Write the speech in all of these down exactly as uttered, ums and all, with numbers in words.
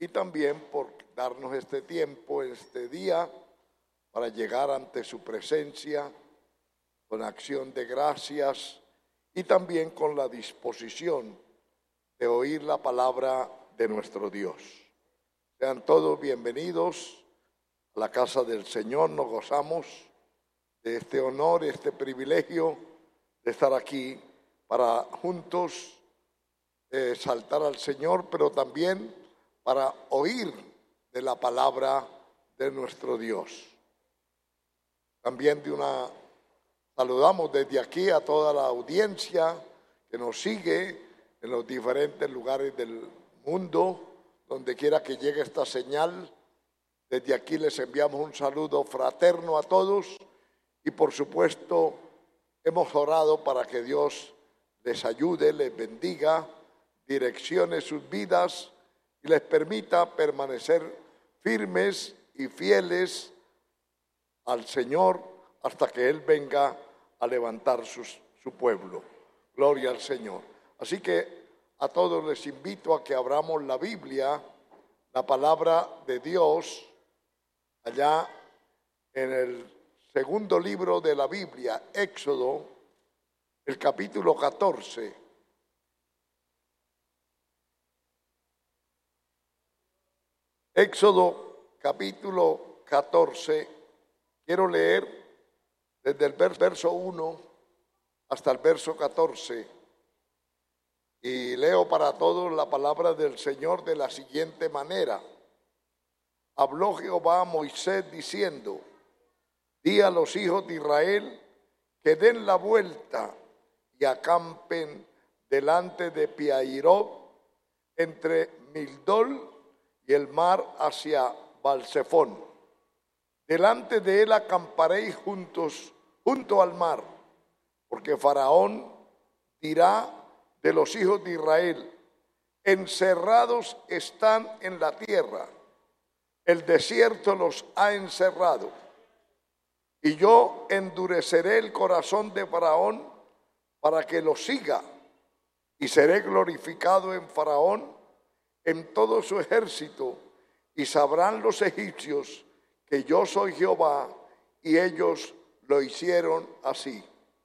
y también por darnos este tiempo, este día, para llegar ante su presencia con acción de gracias y también con la disposición de oír la palabra de nuestro Dios. Sean todos bienvenidos a la casa del Señor. Nos gozamos de este honor, este privilegio de estar aquí para juntos eh, exaltar al Señor, pero también para oír de la palabra de nuestro Dios. También de una saludamos desde aquí a toda la audiencia que nos sigue en los diferentes lugares del mundo, donde quiera que llegue esta señal. Desde aquí les enviamos un saludo fraterno a todos y por supuesto hemos orado para que Dios les ayude, les bendiga, direccione sus vidas y les permita permanecer firmes y fieles al Señor hasta que Él venga a levantar sus, su pueblo. Gloria al Señor. Así que a todos les invito a que abramos la Biblia, la palabra de Dios, allá en el segundo libro de la Biblia, Éxodo, el capítulo catorce. Éxodo capítulo catorce, quiero leer desde el verso uno hasta el verso catorce y leo para todos la palabra del Señor de la siguiente manera. Habló Jehová a Moisés diciendo: di a los hijos de Israel que den la vuelta y acampen delante de Piahirot entre Migdol y el mar hacia Balsefón. Delante de él acamparéis juntos, junto al mar, porque Faraón dirá de los hijos de Israel: encerrados están en la tierra, el desierto los ha encerrado. Y yo endureceré el corazón de Faraón para que lo siga, y seré glorificado en Faraón, en todo su ejército, y sabrán los egipcios que yo soy Jehová, y ellos lo hicieron así.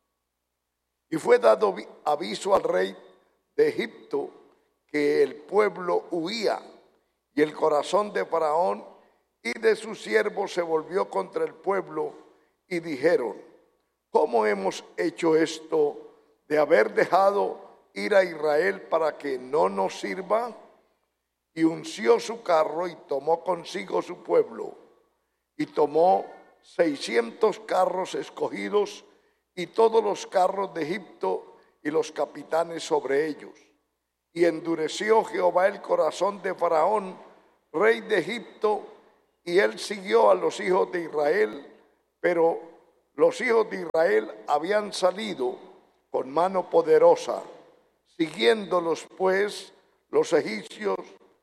Y fue dado aviso al rey de Egipto que el pueblo huía, y el corazón de Faraón y de sus siervos se volvió contra el pueblo, y dijeron: ¿cómo hemos hecho esto de haber dejado ir a Israel para que no nos sirva? Y unció su carro y tomó consigo su pueblo, y tomó seiscientos carros escogidos y todos los carros de Egipto y los capitanes sobre ellos. Y endureció Jehová el corazón de Faraón, rey de Egipto, y él siguió a los hijos de Israel, pero los hijos de Israel habían salido con mano poderosa. Siguiéndolos pues los egipcios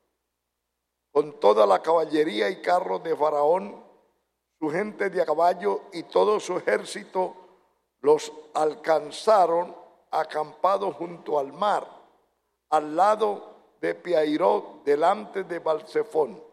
con toda la caballería y carros de Faraón, su gente de a caballo y todo su ejército, los alcanzaron acampados junto al mar, al lado de Piahirot, delante de Balsefón.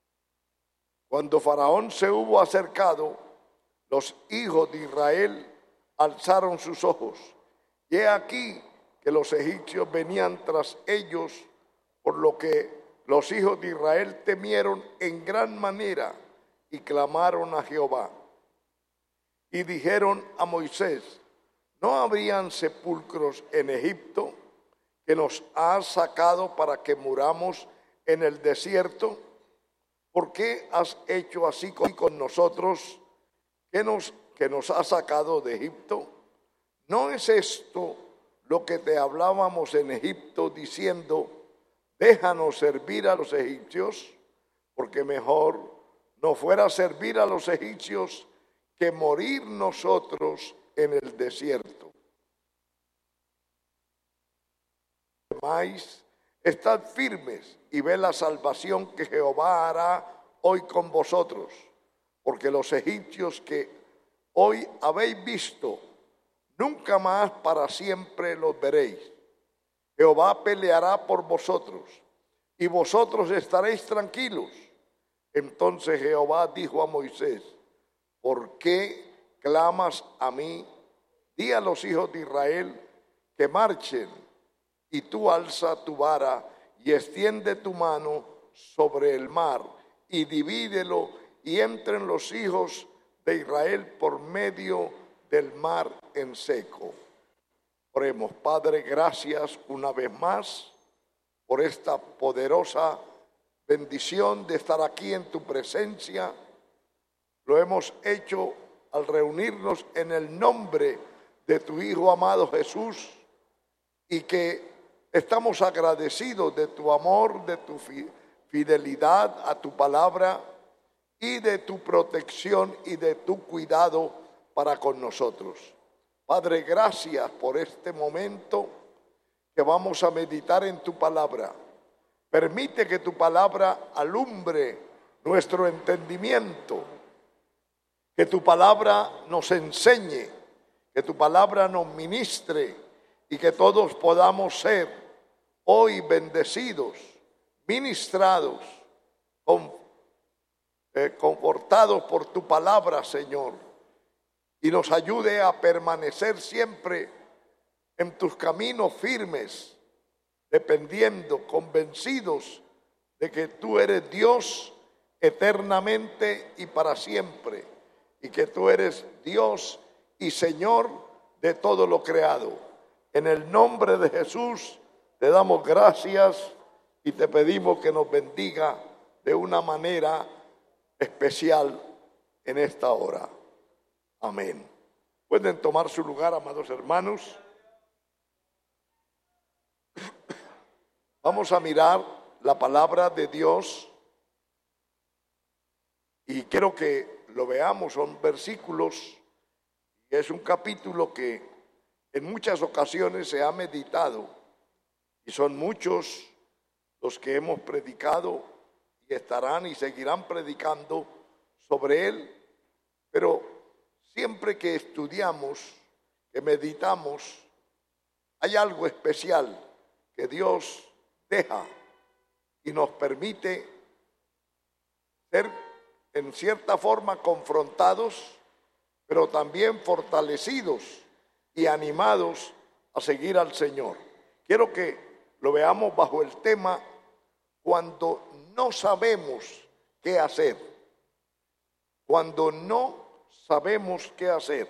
Cuando Faraón se hubo acercado, los hijos de Israel alzaron sus ojos, y he aquí que los egipcios venían tras ellos, por lo que los hijos de Israel temieron en gran manera y clamaron a Jehová. Y dijeron a Moisés: ¿no habrían sepulcros en Egipto que nos has sacado para que muramos en el desierto? ¿Por qué has hecho así con nosotros que nos, que nos has sacado de Egipto? ¿No es esto lo que te hablábamos en Egipto diciendo: déjanos servir a los egipcios? Porque mejor no fuera servir a los egipcios que morir nosotros en el desierto. Además, estad firmes y ve la salvación que Jehová hará hoy con vosotros, porque los egipcios que hoy habéis visto, nunca más para siempre los veréis. Jehová peleará por vosotros, y vosotros estaréis tranquilos. Entonces Jehová dijo a Moisés: ¿por qué clamas a mí? Di a los hijos de Israel que marchen, y tú alza tu vara y extiende tu mano sobre el mar y divídelo, y entren los hijos de Israel por medio del mar en seco. Oremos. Padre, gracias una vez más por esta poderosa bendición de estar aquí en tu presencia. Lo hemos hecho al reunirnos en el nombre de tu Hijo amado Jesús, y que estamos agradecidos de tu amor, de tu fidelidad a tu palabra y de tu protección y de tu cuidado para con nosotros. Padre, gracias por este momento que vamos a meditar en tu palabra. Permite que tu palabra alumbre nuestro entendimiento, que tu palabra nos enseñe, que tu palabra nos ministre, y que todos podamos ser hoy bendecidos, ministrados, con, eh, confortados por tu palabra, Señor, y nos ayude a permanecer siempre en tus caminos firmes, dependiendo, convencidos de que tú eres Dios eternamente y para siempre, y que tú eres Dios y Señor de todo lo creado. En el nombre de Jesús te damos gracias y te pedimos que nos bendiga de una manera especial en esta hora. Amén. Pueden tomar su lugar, amados hermanos. Vamos a mirar la palabra de Dios y quiero que lo veamos. Son versículos y es un capítulo que en muchas ocasiones se ha meditado, y son muchos los que hemos predicado y estarán y seguirán predicando sobre él, pero siempre que estudiamos, que meditamos, hay algo especial que Dios deja y nos permite ser en cierta forma confrontados, pero también fortalecidos y animados a seguir al Señor. Quiero que lo veamos bajo el tema cuando no sabemos qué hacer. Cuando no sabemos qué hacer.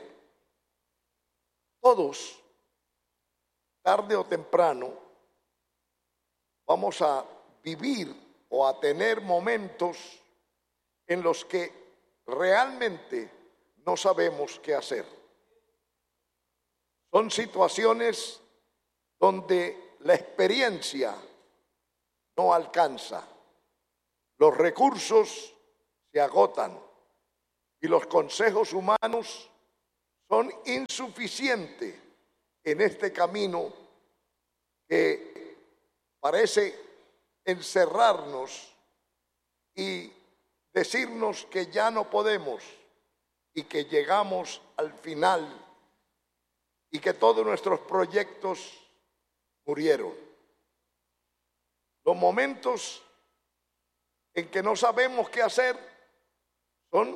Todos, tarde o temprano, vamos a vivir o a tener momentos en los que realmente no sabemos qué hacer. Son situaciones donde la experiencia no alcanza, los recursos se agotan y los consejos humanos son insuficientes en este camino que parece encerrarnos y decirnos que ya no podemos y que llegamos al final y que todos nuestros proyectos murieron. Los momentos en que no sabemos qué hacer son,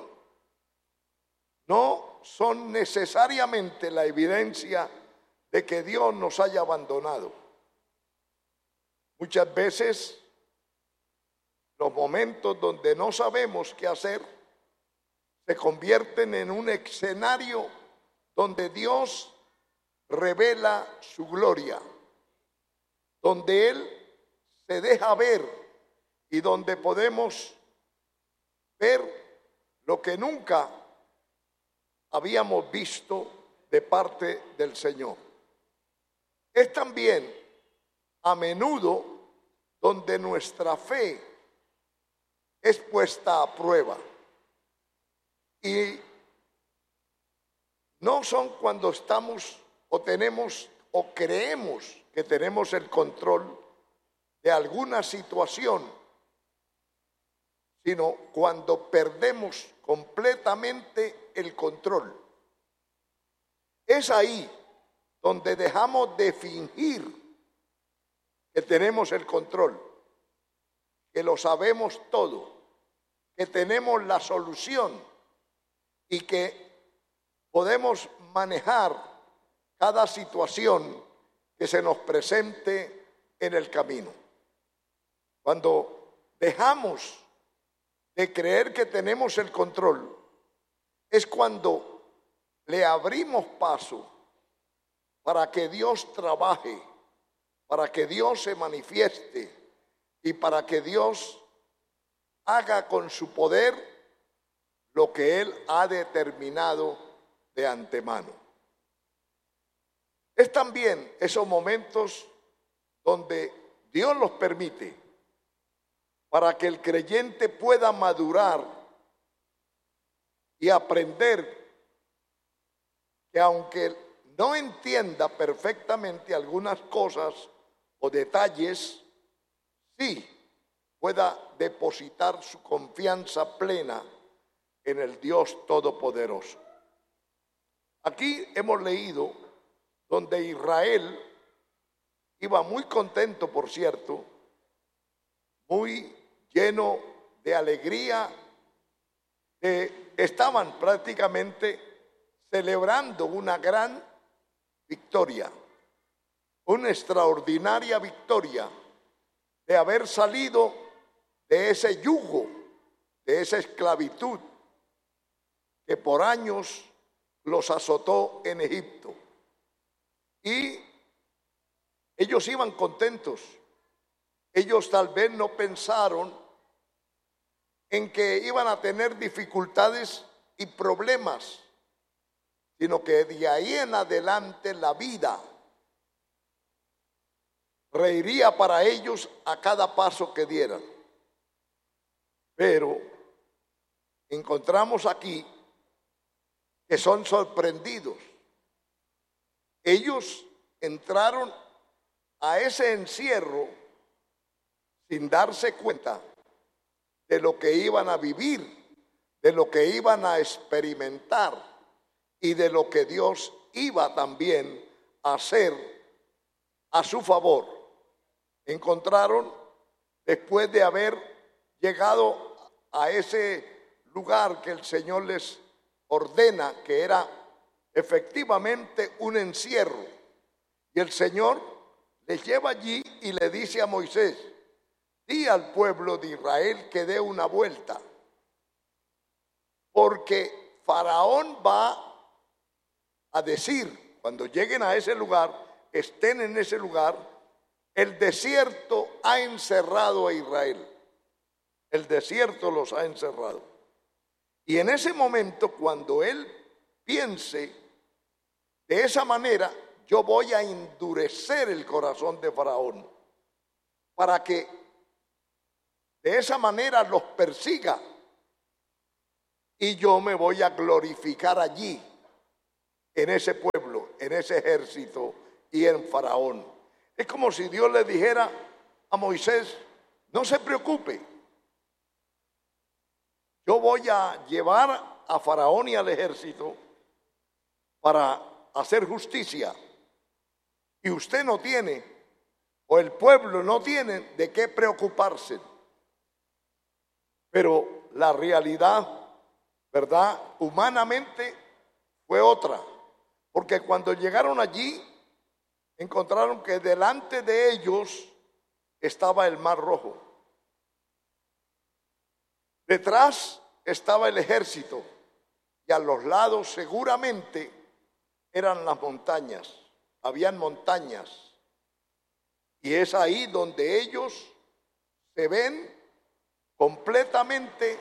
no son necesariamente la evidencia de que Dios nos haya abandonado. Muchas veces los momentos donde no sabemos qué hacer se convierten en un escenario donde Dios revela su gloria, donde Él se deja ver y donde podemos ver lo que nunca habíamos visto de parte del Señor. Es también a menudo donde nuestra fe es puesta a prueba. Y no son cuando estamos o tenemos o creemos que tenemos el control de alguna situación, sino cuando perdemos completamente el control. Es ahí donde dejamos de fingir que tenemos el control que lo sabemos todo, que tenemos la solución y que podemos manejar cada situación que se nos presente en el camino. Cuando dejamos de creer que tenemos el control, es cuando le abrimos paso para que Dios trabaje, para que Dios se manifieste y para que Dios haga con su poder lo que Él ha determinado de antemano. Es también esos momentos donde Dios los permite para que el creyente pueda madurar y aprender que aunque no entienda perfectamente algunas cosas o detalles, sí pueda depositar su confianza plena en el Dios Todopoderoso. Aquí hemos leído donde Israel iba muy contento, por cierto, muy lleno de alegría, eh, estaban prácticamente celebrando una gran victoria, una extraordinaria victoria de haber salido de ese yugo, de esa esclavitud que por años los azotó en Egipto. Y ellos iban contentos. Ellos tal vez no pensaron en que iban a tener dificultades y problemas, sino que de ahí en adelante la vida reiría para ellos a cada paso que dieran. Pero encontramos aquí que son sorprendidos. Ellos entraron a ese encierro sin darse cuenta de lo que iban a vivir, de lo que iban a experimentar y de lo que Dios iba también a hacer a su favor. Encontraron, después de haber llegado a ese lugar que el Señor les ordena, que era efectivamente un encierro, y el Señor les lleva allí y le dice a Moisés: di al pueblo de Israel que dé una vuelta, porque Faraón va a decir, cuando lleguen a ese lugar, estén en ese lugar, el desierto ha encerrado a Israel. El desierto los ha encerrado. Y en ese momento, cuando él piense de esa manera, yo voy a endurecer el corazón de Faraón para que de esa manera los persiga, y yo me voy a glorificar allí, en ese pueblo, en ese ejército y en Faraón. Es como si Dios le dijera a Moisés: no se preocupe, yo voy a llevar a Faraón y al ejército para hacer justicia, y usted no tiene, o el pueblo no tiene de qué preocuparse. Pero la realidad, ¿verdad?, humanamente fue otra, porque cuando llegaron allí encontraron que delante de ellos estaba el Mar Rojo, detrás estaba el ejército, y a los lados seguramente eran las montañas, habían montañas, y es ahí donde ellos se ven completamente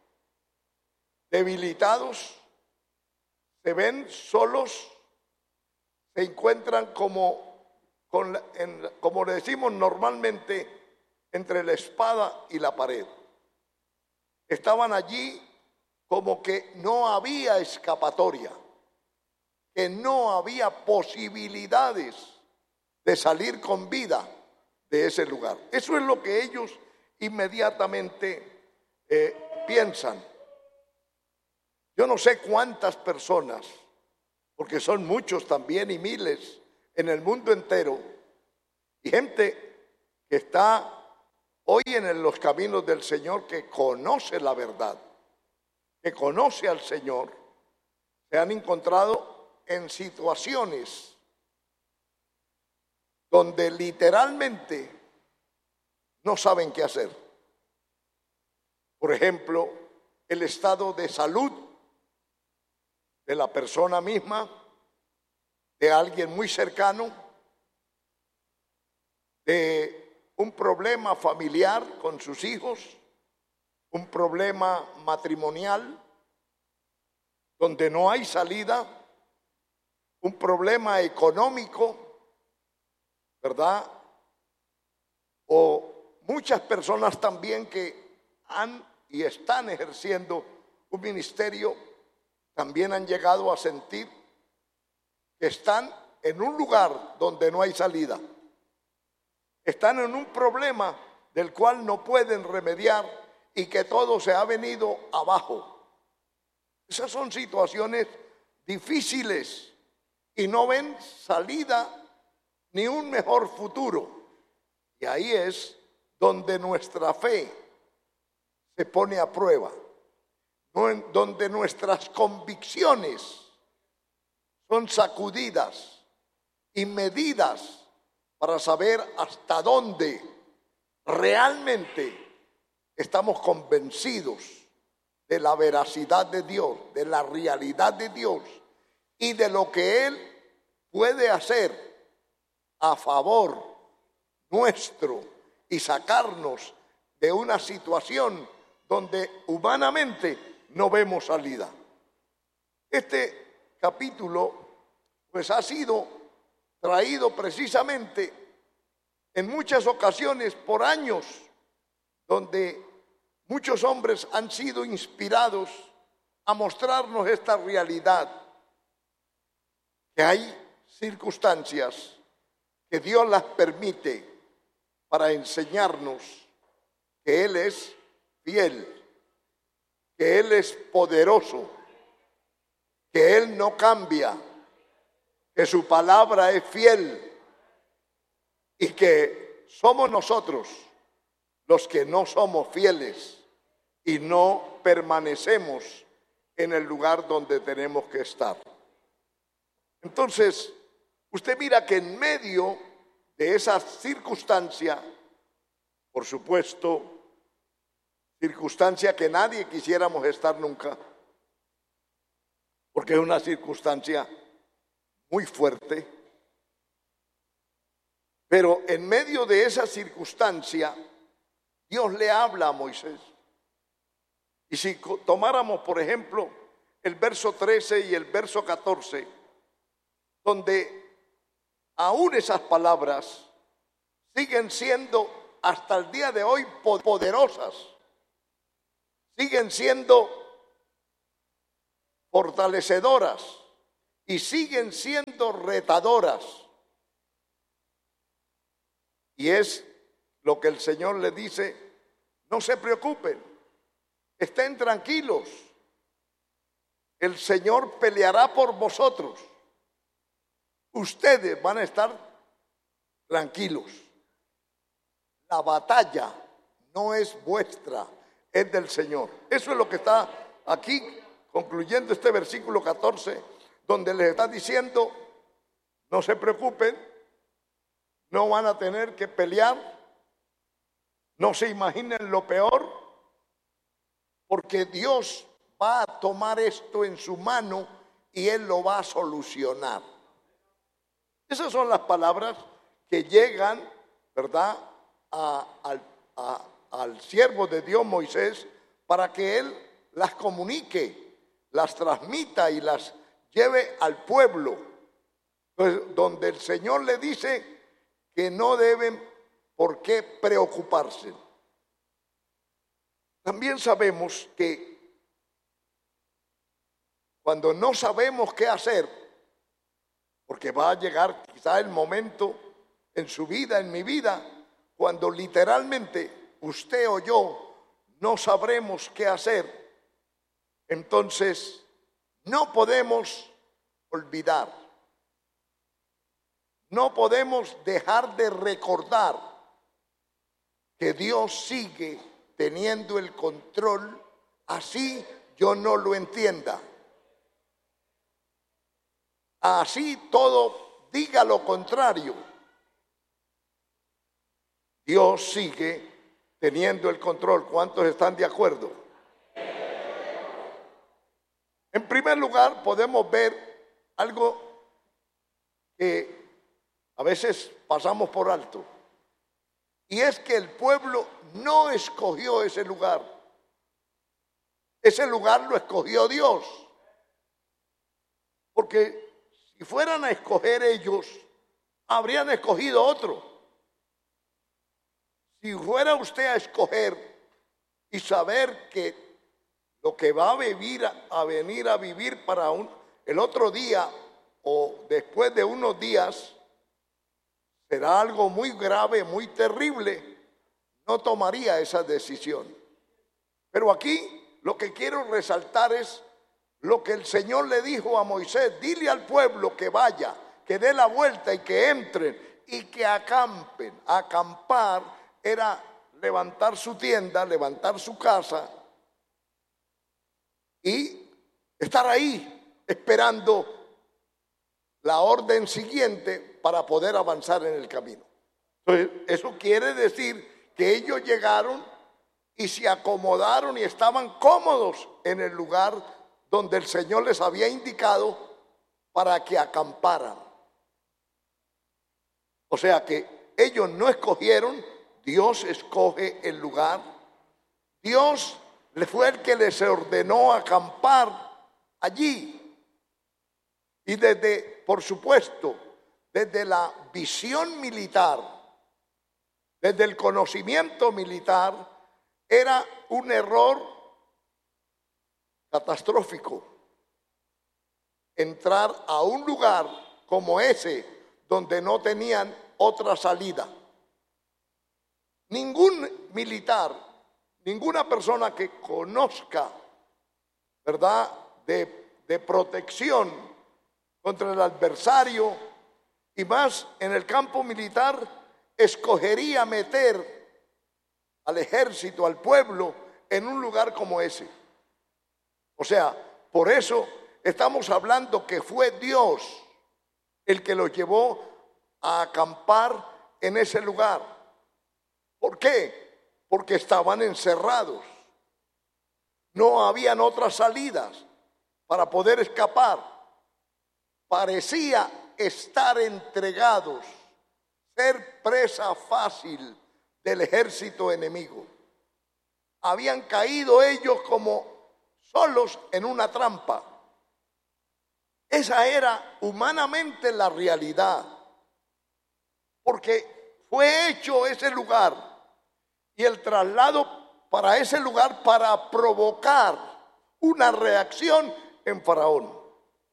debilitados, se ven solos, se encuentran como, con la, en, como le decimos normalmente, entre la espada y la pared. Estaban allí como que no había escapatoria, que no había posibilidades de salir con vida de ese lugar. Eso es lo que ellos inmediatamente eh, piensan. Yo no sé cuántas personas, porque son muchos también y miles en el mundo entero, y gente que está hoy en los caminos del Señor, que conoce la verdad, que conoce al Señor, se han encontrado en situaciones donde literalmente no saben qué hacer. Por ejemplo, el estado de salud de la persona misma, de alguien muy cercano, de un problema familiar con sus hijos, un problema matrimonial donde no hay salida, un problema económico, ¿verdad? O muchas personas también que han y están ejerciendo un ministerio, también han llegado a sentir que están en un lugar donde no hay salida. Están en un problema del cual no pueden remediar y que todo se ha venido abajo. Esas son situaciones difíciles y no ven salida ni un mejor futuro. Y ahí es donde nuestra fe se pone a prueba, donde nuestras convicciones son sacudidas y medidas para saber hasta dónde realmente estamos convencidos de la veracidad de Dios, de la realidad de Dios y de lo que Él puede hacer a favor nuestro y sacarnos de una situación donde humanamente no vemos salida. Este capítulo pues ha sido traído precisamente en muchas ocasiones por años, donde muchos hombres han sido inspirados a mostrarnos esta realidad, que hay circunstancias que Dios las permite para enseñarnos que Él es fiel, que Él es poderoso, que Él no cambia, que su palabra es fiel y que somos nosotros los que no somos fieles y no permanecemos en el lugar donde tenemos que estar. Entonces, usted mira que en medio de esa circunstancia, por supuesto, circunstancia que nadie quisiéramos estar nunca, porque es una circunstancia muy fuerte, pero en medio de esa circunstancia, Dios le habla a Moisés. Y si tomáramos, por ejemplo, el verso trece y el verso catorce, donde aún esas palabras siguen siendo hasta el día de hoy poderosas, siguen siendo fortalecedoras y siguen siendo retadoras. Y es lo que el Señor le dice: no se preocupen, estén tranquilos, el Señor peleará por vosotros, ustedes van a estar tranquilos, la batalla no es vuestra, es del Señor. Eso es lo que está aquí concluyendo este versículo catorce, donde les está diciendo: no se preocupen, no van a tener que pelear, no se imaginen lo peor, porque Dios va a tomar esto en su mano y Él lo va a solucionar. Esas son las palabras que llegan, ¿verdad?, a, a, a, al siervo de Dios Moisés, para que él las comunique, las transmita y las lleve al pueblo, pues, donde el Señor le dice que no deben por qué preocuparse. También sabemos que cuando no sabemos qué hacer, porque va a llegar quizá el momento en su vida, en mi vida, cuando literalmente usted o yo no sabremos qué hacer, entonces no podemos olvidar, no podemos dejar de recordar que Dios sigue teniendo el control, así yo no lo entienda. Así todo diga lo contrario. Dios sigue teniendo el control. ¿Cuántos están de acuerdo? En primer lugar, podemos ver algo que a veces pasamos por alto. Y es que el pueblo no escogió ese lugar. Ese lugar lo escogió Dios. Porque si fueran a escoger ellos, habrían escogido otro. Si fuera usted a escoger y saber que lo que va a vivir, a venir a vivir para un, el otro día o después de unos días, será algo muy grave, muy terrible, no tomaría esa decisión. Pero aquí lo que quiero resaltar es lo que el Señor le dijo a Moisés: dile al pueblo que vaya, que dé la vuelta y que entren y que acampen. Acampar era levantar su tienda, levantar su casa y estar ahí esperando la orden siguiente para poder avanzar en el camino. Entonces, eso quiere decir que ellos llegaron y se acomodaron y estaban cómodos en el lugar donde el Señor les había indicado para que acamparan. O sea que ellos no escogieron, Dios escoge el lugar. Dios le fue el que les ordenó acampar allí. Y desde, por supuesto, desde la visión militar, desde el conocimiento militar, era un error catastrófico entrar a un lugar como ese donde no tenían otra salida. Ningún militar, ninguna persona que conozca, ¿verdad?, de, de protección contra el adversario, y más en el campo militar, escogería meter al ejército, al pueblo, en un lugar como ese. O sea, por eso estamos hablando que fue Dios el que los llevó a acampar en ese lugar. ¿Por qué? Porque estaban encerrados. No habían otras salidas para poder escapar. Parecía estar entregados, ser presa fácil del ejército enemigo. Habían caído ellos como solos en una trampa. Esa era humanamente la realidad, porque fue hecho ese lugar y el traslado para ese lugar para provocar una reacción en Faraón,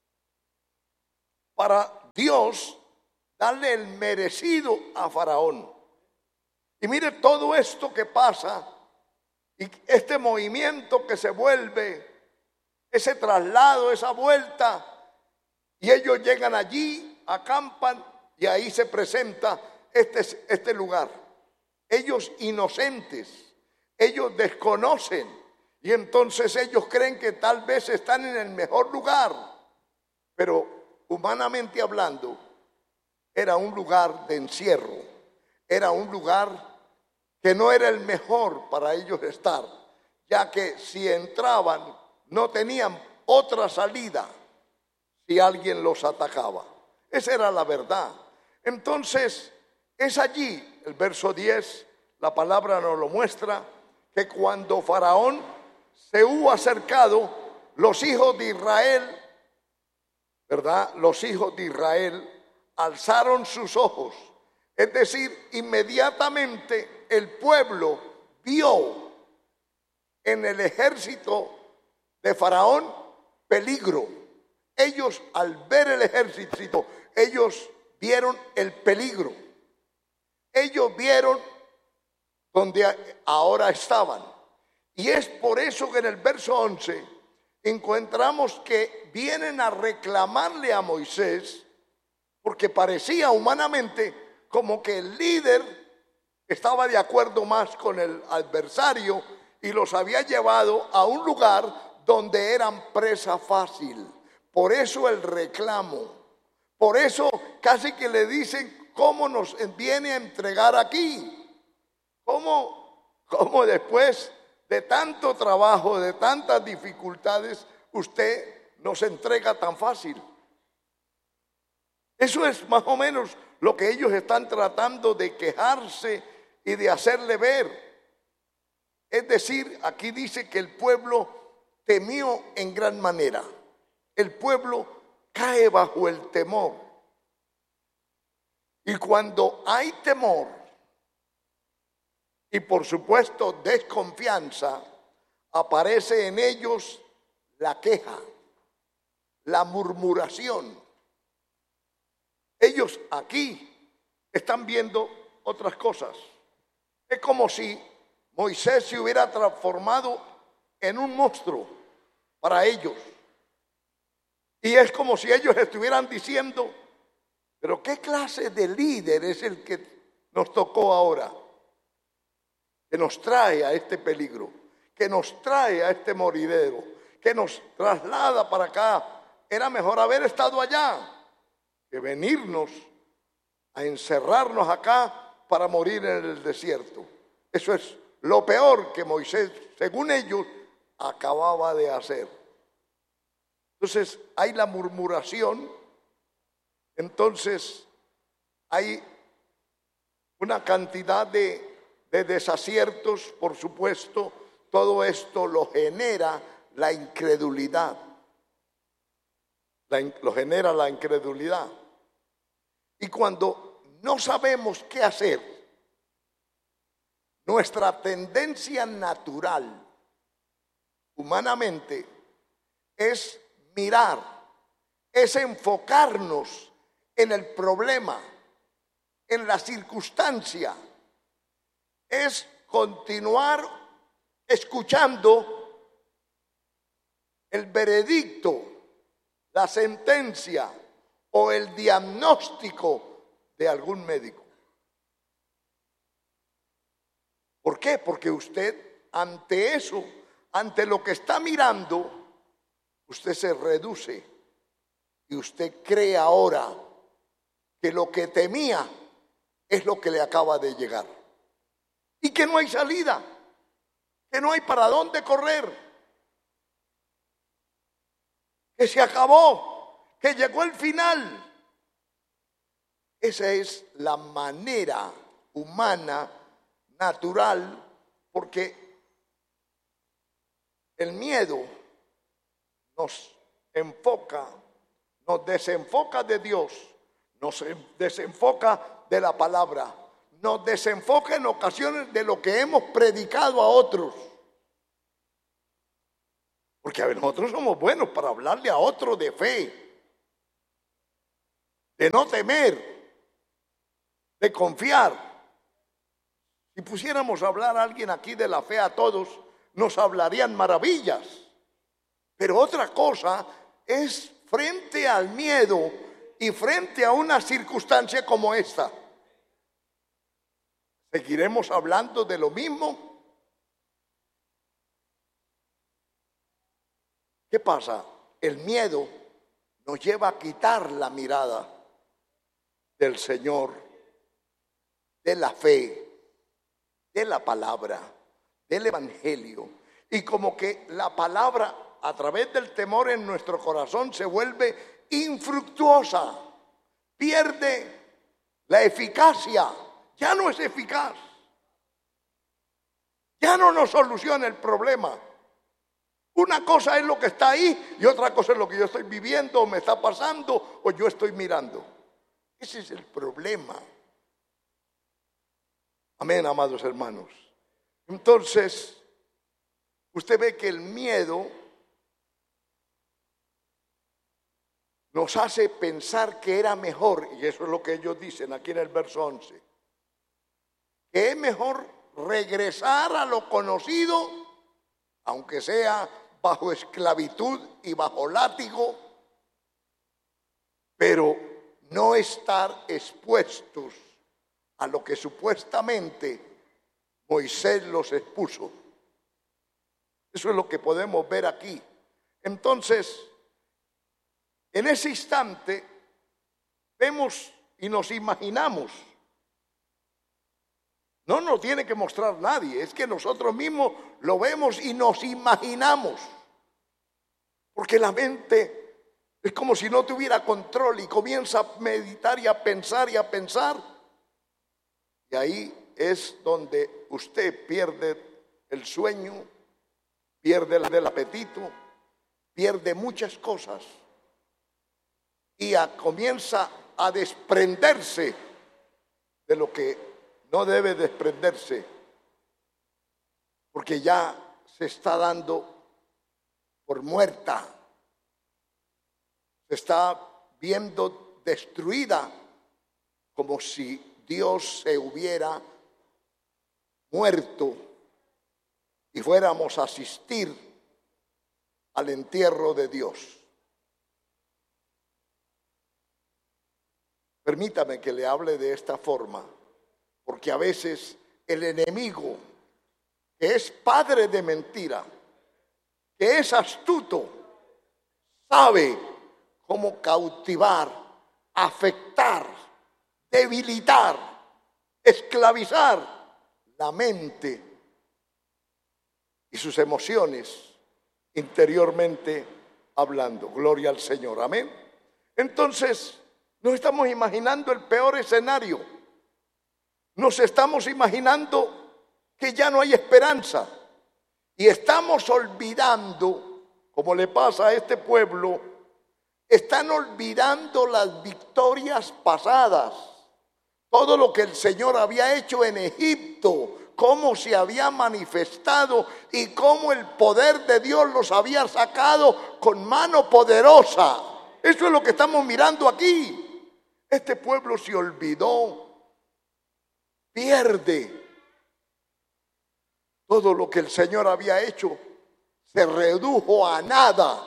para Dios darle el merecido a Faraón. Y mire todo esto que pasa y este movimiento que se vuelve, ese traslado, esa vuelta, y ellos llegan allí, acampan y ahí se presenta este, este lugar. Ellos inocentes, ellos desconocen y entonces ellos creen que tal vez están en el mejor lugar, pero humanamente hablando era un lugar de encierro, era un lugar que no era el mejor para ellos estar, ya que si entraban no tenían otra salida si alguien los atacaba. Esa era la verdad. Entonces, es allí, el verso diez, la palabra nos lo muestra, que cuando Faraón se hubo acercado, los hijos de Israel, ¿verdad? Los hijos de Israel alzaron sus ojos. Es decir, inmediatamente el pueblo vio en el ejército de Faraón peligro. Ellos, al ver el ejército, ellos vieron el peligro. Ellos vieron donde ahora estaban. Y es por eso que en el verso once encontramos que vienen a reclamarle a Moisés, porque parecía humanamente como que el líder estaba de acuerdo más con el adversario y los había llevado a un lugar donde eran presa fácil. Por eso el reclamo, por eso casi que le dicen: ¿cómo nos viene a entregar aquí? ¿Cómo, cómo después de tanto trabajo, de tantas dificultades, usted nos entrega tan fácil? Eso es más o menos lo que ellos están tratando de quejarse y de hacerle ver. Es decir, aquí dice que el pueblo temió en gran manera. El pueblo cae bajo el temor. Y cuando hay temor y por supuesto desconfianza, aparece en ellos la queja, la murmuración. Ellos aquí están viendo otras cosas. Es como si Moisés se hubiera transformado en un monstruo para ellos. Y es como si ellos estuvieran diciendo: pero ¿qué clase de líder es el que nos tocó ahora? Que nos trae a este peligro, que nos trae a este moridero, que nos traslada para acá. Era mejor haber estado allá que venirnos a encerrarnos acá para morir en el desierto. Eso es lo peor que Moisés, según ellos, acababa de hacer. Entonces hay la murmuración, entonces hay una cantidad de, de desaciertos, por supuesto. Todo esto lo genera la incredulidad. La, lo genera la incredulidad. Y cuando no sabemos qué hacer, nuestra tendencia natural, humanamente, es mirar, es enfocarnos en el problema, en la circunstancia, es continuar escuchando el veredicto, la sentencia o el diagnóstico de algún médico. ¿Por qué? Porque usted ante eso, ante lo que está mirando, usted se reduce y usted cree ahora que lo que temía es lo que le acaba de llegar y que no hay salida, que no hay para dónde correr, que se acabó, que llegó el final. Esa es la manera humana, natural, porque el miedo nos enfoca, nos desenfoca de Dios, nos desenfoca de la palabra, nos desenfoca en ocasiones de lo que hemos predicado a otros. Porque a ver, nosotros somos buenos para hablarle a otro de fe, de no temer, de confiar. Si pusiéramos a hablar a alguien aquí de la fe a todos, nos hablarían maravillas. Pero otra cosa es frente al miedo y frente a una circunstancia como esta. ¿Seguiremos hablando de lo mismo? ¿Qué pasa? El miedo nos lleva a quitar la mirada del Señor, de la fe, de la palabra, del evangelio. Y como que la palabra, a través del temor en nuestro corazón, se vuelve infructuosa, pierde la eficacia, ya no es eficaz, ya no nos soluciona el problema. Una cosa es lo que está ahí y otra cosa es lo que yo estoy viviendo o me está pasando o yo estoy mirando. Ese es el problema. Amén, amados hermanos. Entonces, usted ve que el miedo nos hace pensar que era mejor, y eso es lo que ellos dicen aquí en el verso once, que es mejor regresar a lo conocido, aunque sea bajo esclavitud y bajo látigo, pero no estar expuestos a lo que supuestamente Moisés los expuso. Eso es lo que podemos ver aquí. Entonces, en ese instante, vemos y nos imaginamos. No nos tiene que mostrar nadie, es que nosotros mismos lo vemos y nos imaginamos. Porque la mente es como si no tuviera control y comienza a meditar y a pensar y a pensar. Y ahí es donde usted pierde el sueño, pierde el apetito, pierde muchas cosas. Y a, comienza a desprenderse de lo que no debe desprenderse, porque ya se está dando por muerta, se está viendo destruida, como si Dios se hubiera muerto y fuéramos a asistir al entierro de Dios. Permítame que le hable de esta forma, porque a veces el enemigo, que es padre de mentira, que es astuto, sabe cómo cautivar, afectar, debilitar, esclavizar la mente y sus emociones interiormente hablando. Gloria al Señor, amén. Entonces, nos estamos imaginando el peor escenario. Nos estamos imaginando que ya no hay esperanza. Y estamos olvidando, como le pasa a este pueblo, están olvidando las victorias pasadas. Todo lo que el Señor había hecho en Egipto, cómo se había manifestado y cómo el poder de Dios los había sacado con mano poderosa. Eso es lo que estamos mirando aquí. Este pueblo se olvidó, pierde todo lo que el Señor había hecho, se redujo a nada.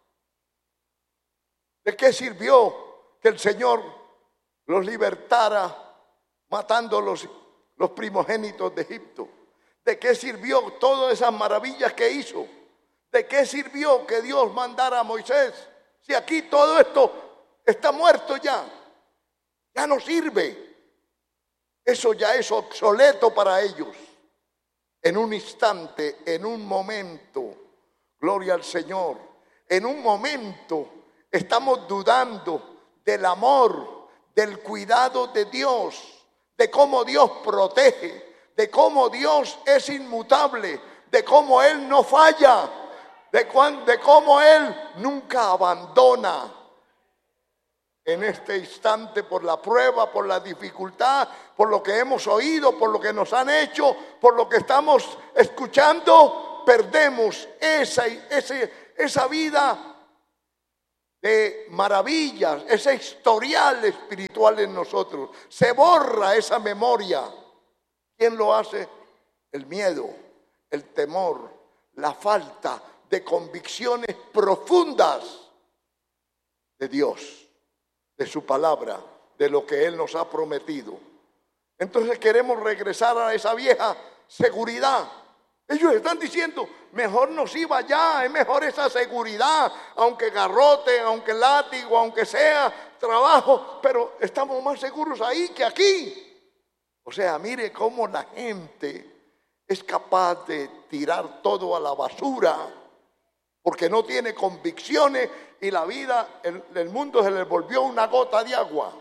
¿De qué sirvió que el Señor los libertara matando los, los primogénitos de Egipto? ¿De qué sirvió todas esas maravillas que hizo? ¿De qué sirvió que Dios mandara a Moisés? Si aquí todo esto está muerto ya, ya no sirve. Eso ya es obsoleto para ellos. En un instante, en un momento, gloria al Señor, en un momento estamos dudando del amor, del cuidado de Dios, de cómo Dios protege, de cómo Dios es inmutable, de cómo Él no falla, de, cuán, de cómo Él nunca abandona. En este instante, por la prueba, por la dificultad, por lo que hemos oído, por lo que nos han hecho, por lo que estamos escuchando, perdemos esa, ese, esa vida de maravillas, ese historial espiritual en nosotros. Se borra esa memoria. ¿Quién lo hace? El miedo, el temor, la falta de convicciones profundas de Dios, de su palabra, de lo que Él nos ha prometido. Entonces queremos regresar a esa vieja seguridad. Ellos están diciendo, mejor nos iba allá, es mejor esa seguridad, aunque garrote, aunque látigo, aunque sea trabajo, pero estamos más seguros ahí que aquí. O sea, mire cómo la gente es capaz de tirar todo a la basura, porque no tiene convicciones y la vida, el, el mundo se les volvió una gota de agua.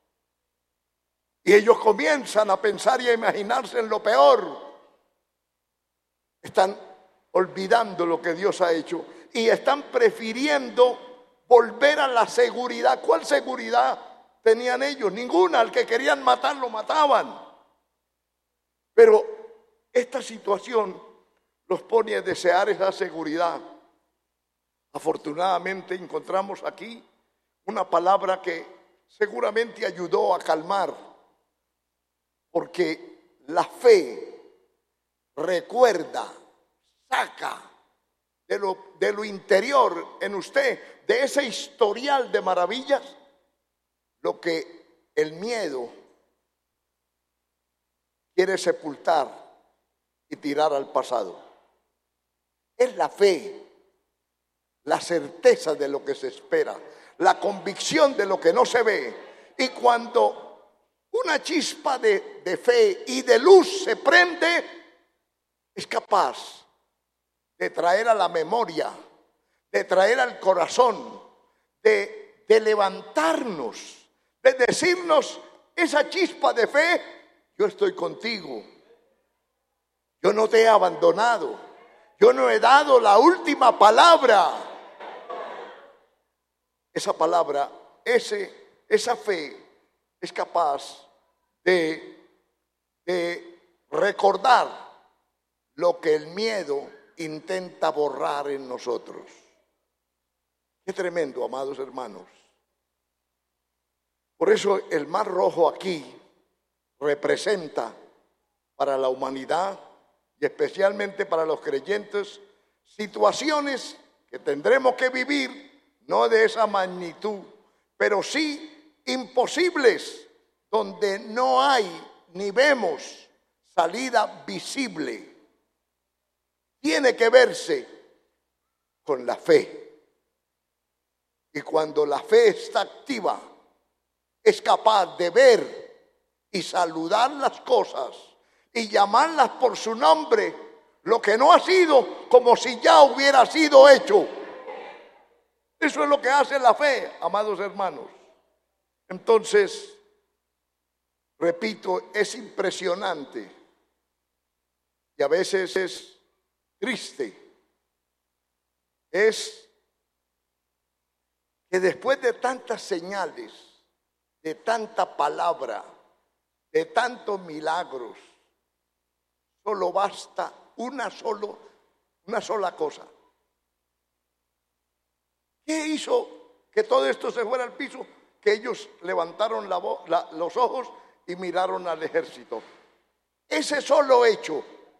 Y ellos comienzan a pensar y a imaginarse en lo peor. Están olvidando lo que Dios ha hecho y están prefiriendo volver a la seguridad. ¿Cuál seguridad tenían ellos? Ninguna. Al que querían matar, lo mataban. Pero esta situación los pone a desear esa seguridad. Afortunadamente encontramos aquí una palabra que seguramente ayudó a calmar, porque la fe recuerda, saca de lo, de lo interior en usted, de ese historial de maravillas, lo que el miedo quiere sepultar y tirar al pasado. Es la fe, la certeza de lo que se espera, la convicción de lo que no se ve. Y cuando una chispa de, de fe y de luz se prende, es capaz de traer a la memoria, de traer al corazón, de, de levantarnos, de decirnos esa chispa de fe: yo estoy contigo, yo no te he abandonado, yo no he dado la última palabra. Esa palabra, ese, esa fe es capaz de, de recordar lo que el miedo intenta borrar en nosotros. Qué tremendo, amados hermanos. Por eso el mar rojo aquí representa para la humanidad y especialmente para los creyentes situaciones que tendremos que vivir, no de esa magnitud, pero sí imposibles, donde no hay ni vemos salida visible. Tiene que verse con la fe. Y cuando la fe está activa, es capaz de ver y saludar las cosas y llamarlas por su nombre, lo que no ha sido, como si ya hubiera sido hecho. Eso es lo que hace la fe, amados hermanos. Entonces, repito, es impresionante y a veces es triste. Es que después de tantas señales, de tanta palabra, de tantos milagros, solo basta una, solo, una sola cosa. ¿Qué hizo que todo esto se fuera al piso? Que ellos levantaron la vo- la, los ojos y miraron al ejército. Ese solo hecho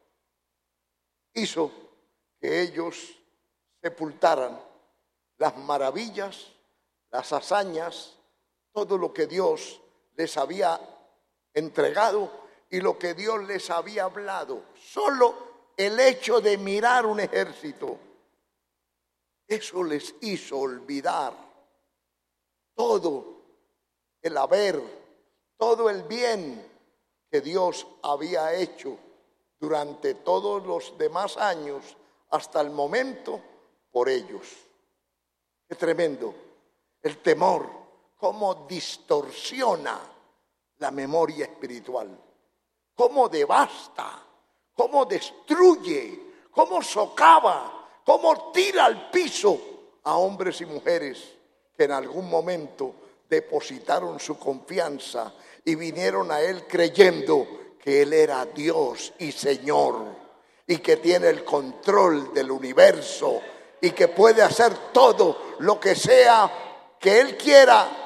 hizo que ellos sepultaran las maravillas, las hazañas, todo lo que Dios les había entregado y lo que Dios les había hablado. Solo el hecho de mirar un ejército, eso les hizo olvidar todo el haber, todo el bien que Dios había hecho durante todos los demás años hasta el momento por ellos. Qué tremendo. El temor, cómo distorsiona la memoria espiritual, cómo devasta, cómo destruye, cómo socava, cómo tira al piso a hombres y mujeres que en algún momento depositaron su confianza y vinieron a Él creyendo que Él era Dios y Señor y que tiene el control del universo y que puede hacer todo lo que sea que Él quiera